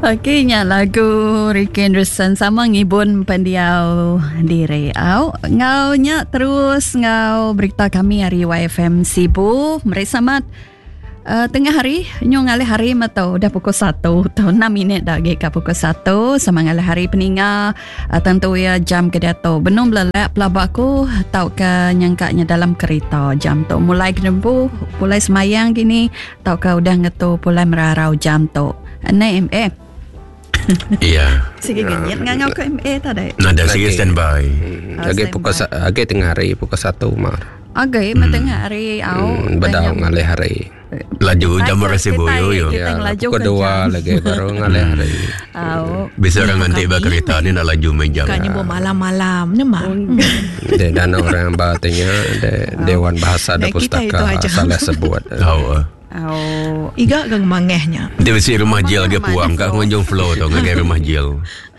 Okey, nya lagu Ricky Anderson sama ngibun pendiau di Riau. Ngau nya terus ngau berita kami hari YFM Sibu. Mereka samat tengah hari nyo ngalih hari matau dah pukul 1 tau 6 minit dah ke pukul 1 sama ngalih hari peninga tentu ya jam ke dato benung belak pelabaku tau ke nyangkanya dalam kereta jam tu mulai kenempu mulai semayang gini tau ke udah ngetu mulai merarau jam tu naik MA. Iya. Sige genyet ngangau ke MA tadi. Nada sige standby. Lagi pukul lagi tengah hari pukul 1 mar. Okey, tengah hari au Badang ngalih hari. Laju jam berapa boyo yo. Ya, pukul 2 lagi baru ngalih hari. Bisa orang nanti kereta ni nak laju main jam. Bukannya bawa malam-malam ni mah. Dan orang batanya Dewan Bahasa dan Pustaka salah sebut. Iga gang mangehnya. Dia mesti rumah jail ke puang kat ngonjong flow tu ngagai rumah jail.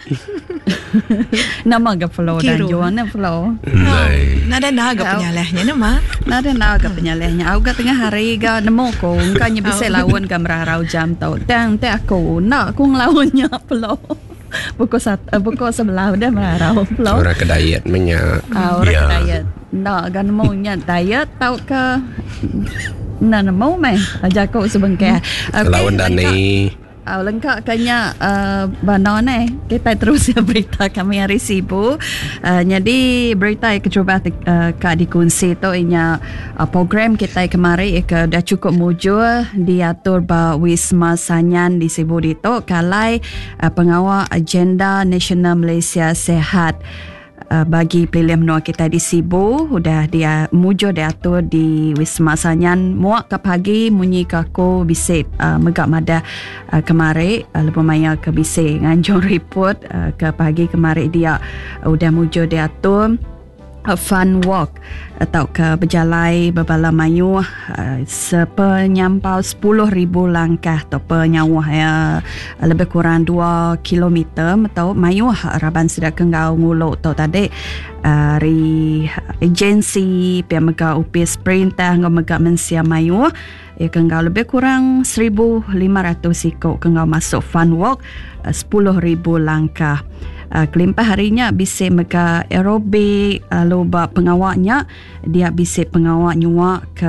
Nama ke flow dan juana flow. Nada naga penyalahnya nama. Nada naga penyalahnya. Aku kat tengah hari ga nemu ko ngkanya bisa lawan ke merarau jam tau. Tang aku nak ku nglawannya flow. Pukul 11 dah merarau flow. Orang kedayat menyak. Orang kedayat. Nak ga nemu nya dayat tau ke Nana mau mai ajak kau sebengkah. Lawan Dani. Lengkap kanya banon kita terus berita kami hari Sibu. Jadi berita yang cuba kak dikunci tu inya program kita kemarin dah cukup mujur diatur ba Wisma Sanyan di Sibu dito kalai pengawal agenda Nasional Malaysia Sehat. Bagi pilihan menua kita di Sibu udah dia mujur diatur di Wisma Sanyan muak ke pagi munyi kaku bisik megak mada kemari lepas maya ke bisik nganjong report ke pagi kemari dia udah mujur diatur fun walk atau ke berjalai berbala mayu sepenyampau 10,000 langkah atau penyawah ya lebih kurang 2 kilometer atau mayu raban sudah kenggau nguluk tau tadi dari agensi pihak mega upis perintah ngomega mensia mayu ya kenggau lebih kurang 1,500 ikut kenggau masuk fun walk 10,000 langkah. Kelimpah harinya bisa mega aerobik loba pengawaknya dia bisa pengawak nyuak ke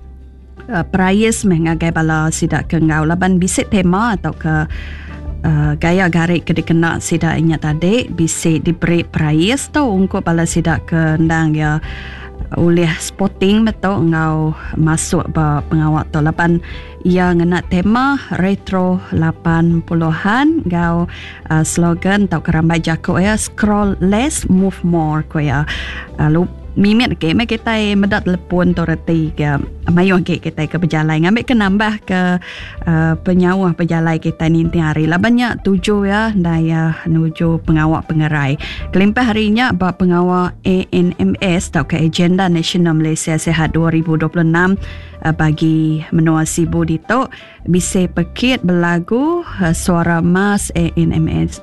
prize mengagai bala sidak kenggau laban bisa tema atau ke gaya garik ke dikena sidak ingat tadi bisa diberi prize tau untuk bala sidak kendang ya oleh spotting betul engkau masuk ba pengawak tu lapan ia ngena tema retro 80-an engkau slogan tau kerambai jako ya scroll less move more ko ya lalu mimit ke me kita medat telepon tu reti ke mayu ke kita ke berjalan ngambil ke nambah ke penyawah berjalan kita ni hari labannya 7 ya daya nuju pengawak pengerai kelimpah harinya ba pengawak ANMS tau ke agenda Nasional Malaysia Sehat 2026 bagi menua Sibu dito bisa pekit berlagu suara mas ANMS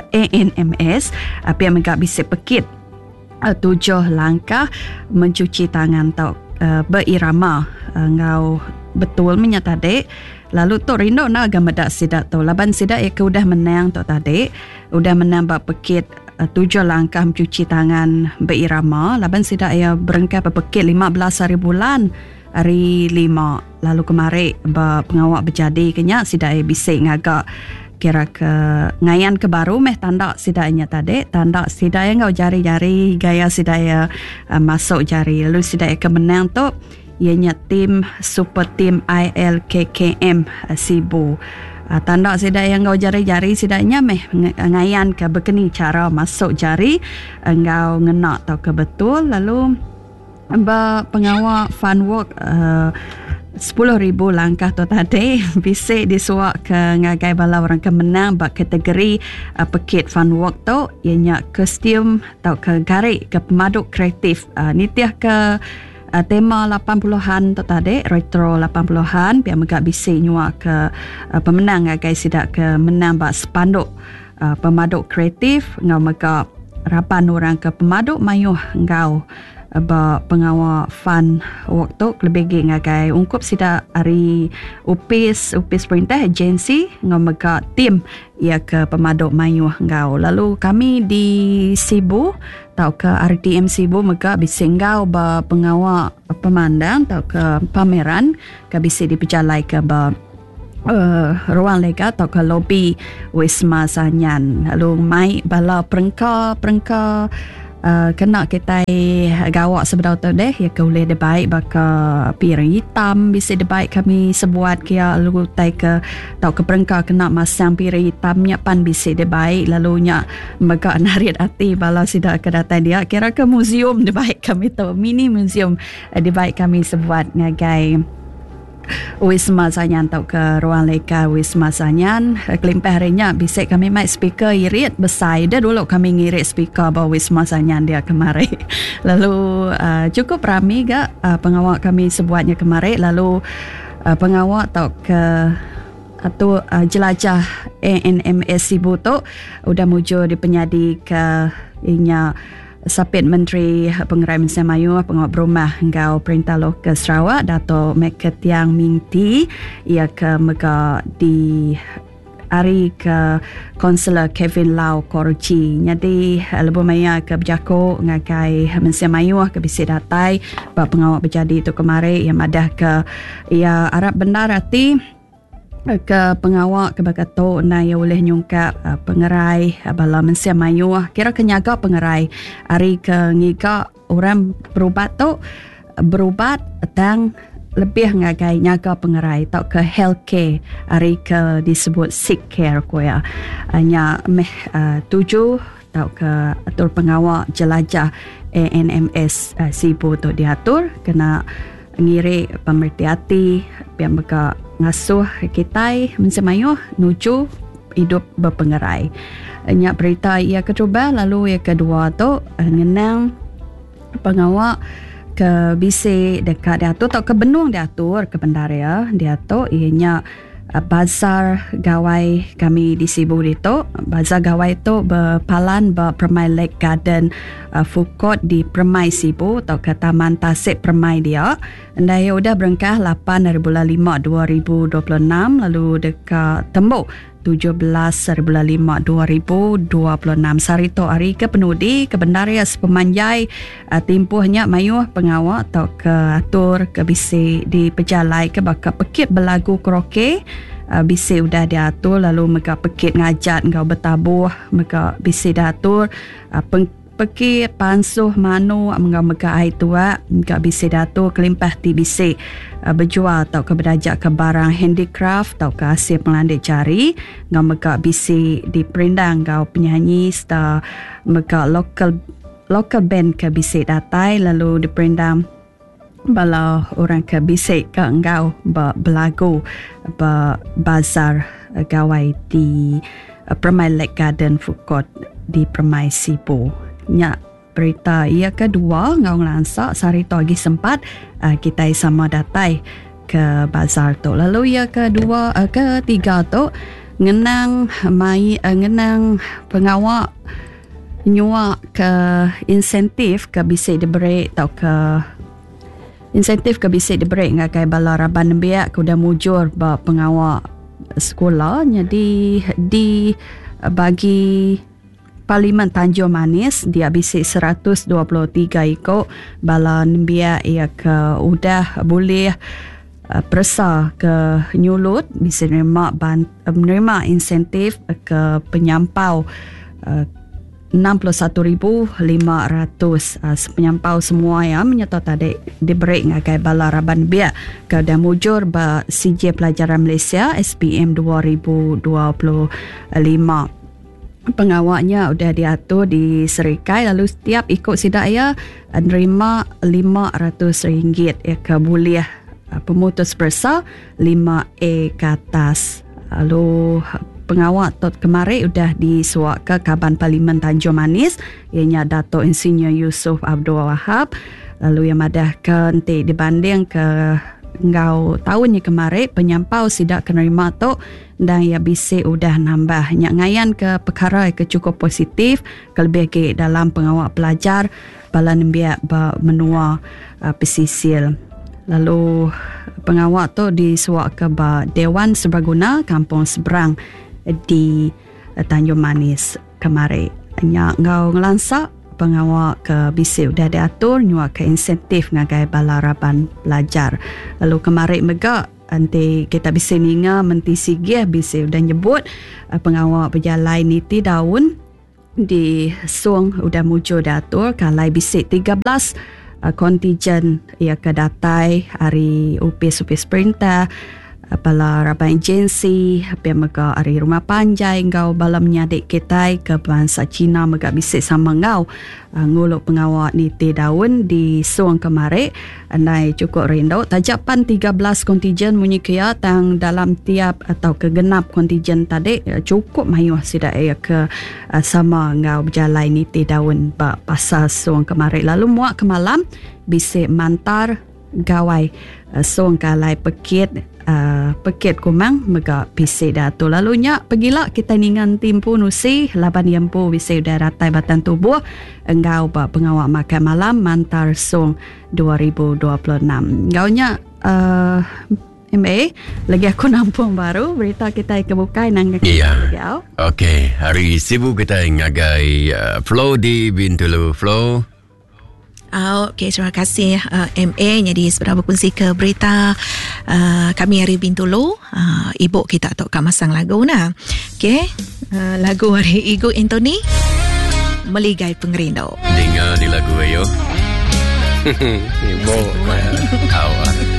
apa yang mereka bisa pekit 7 langkah mencuci tangan tau berirama ngau betul menyata dek lalu tu rindu nak agak medak sidak tu laban sidak ya udah menang tu tadi udah menambah pekit 7 langkah mencuci tangan berirama laban sidak ya berengkap pekit 15 hari bulan hari 5 lalu kemarin pengawak berjadi kenyak sidak ya bisik ngagak kira ke ngayan ke baru meh tanda sidanya tadi tanda sidaya ngau jari-jari gaya sidaya masuk jari lalu sidaya ke menang tu ianya tim super team ILKKM Sibu tanda sidaya ngau jari-jari sidanya meh ngayan ke bekeni cara masuk jari ngau ngena tau ke betul lalu pengawal fun walk 10,000 langkah tu tadi bisa disuak ke ngagai bala orang kemenang bak kategori pekit fun walk tu ianya kostum atau ke garik ke pemaduk kreatif nitiah ke tema 80-an tu tadi retro 80-an biar megak bisa nyuak ke pemenang ngagai sidak ke menang bak sepanduk pemaduk kreatif ngau megak rapan orang ke pemaduk mayuh ngau ba pengawal fan waktu lebih ngagai ungkup sida ari upis perintah agensi ngomega tim ia ke pemadok mayuh ngau. Lalu kami di Sibu tau ke RTM Sibu mega bising ngau ba pengawal pemandang tau ke pameran ke bisi diperjalai ke ba ruang lega atau ke lobi Wisma Sanyan. Lalu mai bala perengka kena kita gawak sebedau tu deh ya boleh debaik baka piring hitam bisa debaik kami sebuat kia lalu tai ke tau ke perengka kena masang piring hitamnya pan bisa debaik lalu nya mega narit hati bala sida ke datang dia kira ke museum debaik kami tu mini museum debaik kami sebuat ngagai Wisma Sanyan tau ke ruang leka Wisma Sanyan kelimpah harinya bisa kami main speaker irit besar dia dulu kami ngirit speaker bawa Wisma Sanyan dia kemarin lalu cukup ramai gak pengawal kami sebuatnya kemarin lalu pengawal tau ke atau jelajah ANMS Sibu tu udah muncul di penyadi ke inya Sapit Menteri Pengerai Malaysia Melayu Pengawal Berumah Ngau Perintah Lokal Sarawak Dato' Meketiang Mingti ia ke mega di hari ke Konselor Kevin Lau Korci. Jadi lebih maya ke berjako ngagai Malaysia Melayu ke bisi datai bab pengawal berjadi itu kemarin yang madah ke ia Arab benar hati ke pengawal ke bakato na ia boleh nyungkap pengerai bala Malaysia Melayu kira kenyaga pengerai hari ke ngiga orang berubat dan lebih ngagai nyaga pengerai tau ke healthcare hari ke disebut sick care ko ya hanya 7 tau ke atur pengawal jelajah ANMS Sibu tu diatur kena ngiri pemerhati biar mereka ngasuh kita Malaysia Melayu nuju hidup berpengerai. Nyak berita ia kecuba lalu yang kedua tu ngenang pengawal ke bisi dekat diatur atau ke benung diatur ke bendaria diatur ianya bazar gawai kami di Sibu itu bazar gawai itu berpalan Permai Lake Garden food court di Permai Sibu atau ke Taman Tasik Permai dia dan ia sudah berengkah 8 dari bulan 5 2026 lalu dekat tembok 17 dari bulan 5 2026 sarito hari ke penudi ke bendaria sepemanjai timpuhnya mayuh pengawal atau ke atur ke bisi di pejalai ke bakal pekit berlagu karaoke bisi udah diatur lalu mereka pekit ngajat engkau bertabuh mereka bisi diatur pekit pansuh manu mereka air tua mereka bisi diatur kelimpah ti bisi berjual atau ke berdajak ke barang handicraft atau ke hasil pelandai cari ngau mereka bisi di perindang ngau penyanyi serta mereka local band ke bisi datai lalu di perindang bala orang ke bisi ke engkau berlagu bazar gawai di Permai Lake Garden Food Court di Permai Sibu. Nya berita ia kedua ngau ngelansak sarito lagi sempat kita sama datai ke bazar tu. Lalu ia kedua ketiga tu ngenang pengawal nyuak ke insentif ke bisi diberi atau ke insentif ke bisi diberi ngakai bala raban biak ke udah mujur ba pengawal sekolah jadi di bagi Parlimen Tanjung Manis dia bisi 123 ikut bala nembia ia ke udah boleh persa ke nyulut bisa menerima insentif ke penyampau 61,500 penyampau semua yang menyerta tadi diberi ngagai bala raban biak ke dah mujur ba CJ Pelajaran Malaysia SPM 2025 pengawalnya udah diatur di serikai lalu setiap ikut sidaya nerima RM500 ya ke boleh pemutus bersa 5A ke atas. Lalu pengawal tot kemarin udah disuak ke Kaban Parlimen Tanjung Manis ianya Dato' Insinyur Yusof Abdul Wahab lalu yang madah ke nanti dibanding ke ngau tahun ni kemarin penyampau sidak kenerima tu dan ia bisik udah nambah nyak ngayan ke perkara ke cukup positif kelebih ke dalam pengawal pelajar bala nembiak menua pesisir. Lalu pengawal tu disuak ke Dewan Serbaguna Kampung Seberang di Tanjung Manis kemarin. Nyak ngau ngelansak pengawal ke bisik dah diatur nyuak ke insentif ngagai bala raban pelajar. Lalu kemarin megak nanti kita bisa ninga menti sigih bisik dan nyebut pengawal berjalan niti daun di Suang udah muncul diatur kalai bisik 13 kontijen ia kedatai hari upis perintah bala raban agensi apa mega hari rumah panjai ngau bala menyadik kita ke bangsa Cina mega bisik sama ngau nguluk pengawal niti daun di Suang kemarin andai cukup rindu tajapan 13 kontijen munyi kia tang dalam tiap atau kegenap kontijen tadi cukup mayuh sidak ia ke sama ngau berjalan niti daun pasal Suang kemarin. Lalu muak ke malam bisik mantar gawai Suang kalai Pekit kumang mega bisik dah tu. Lalunya pergilah kita ningan timpu nusi laban yampu bisik dah ratai batan tubuh engau pengawal makan malam mantar Suang 2026. Engaunya MA lagi aku nampung baru berita kita kebukai nang iya. Okey, hari sibuk kita ngagai Flow di Bintulu Flow. Okey, terima kasih MA. Jadi seberapa berkongsi ke berita kami hari Bintulu. Ibu kita tok kat masang lagu nah. Okey, lagu hari Igu Anthony Meligai Pengerindu. Dengar di lagu ayo. Ibu kawan.